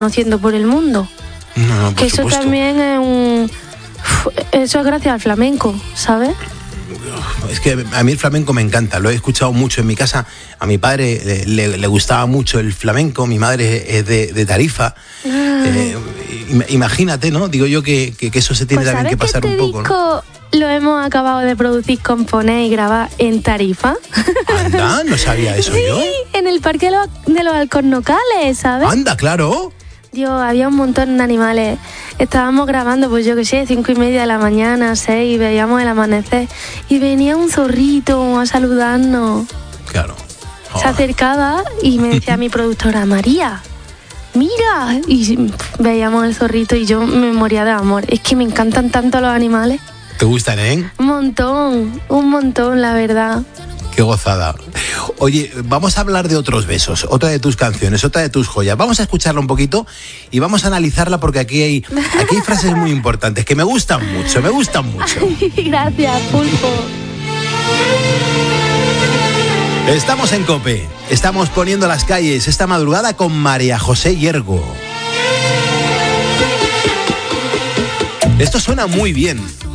conociendo por el mundo. No, por que eso supuesto. también es eso es gracias al flamenco, ¿sabes? Es que a mí el flamenco me encanta, lo he escuchado mucho en mi casa. A mi padre le gustaba mucho el flamenco, mi madre es de Tarifa. Imagínate, ¿no? Digo yo que eso se tiene Pues también que ¿sabes pasar que un este poco, ¿no? disco lo hemos acabado de producir, componer y grabar en Tarifa? Anda, no sabía eso Sí, yo. en el Parque de los Alcornocales, ¿sabes? Anda, claro. Dios, había un montón de animales. Estábamos grabando, pues yo qué sé, 5:30 de la mañana, 6, veíamos el amanecer. Y venía un zorrito a saludarnos. Claro. Se acercaba y me decía mi productora, María, mira. Y veíamos el zorrito y yo me moría de amor. Es que me encantan tanto los animales. ¿Te gustan, eh? Un montón, la verdad. Qué gozada. Oye, vamos a hablar de otros besos, otra de tus canciones, otra de tus joyas. Vamos a escucharla un poquito y vamos a analizarla porque aquí hay frases muy importantes que me gustan mucho. Gracias, Pulpo. Estamos en COPE, estamos poniendo las calles esta madrugada con María José Hiergo. Esto suena muy bien.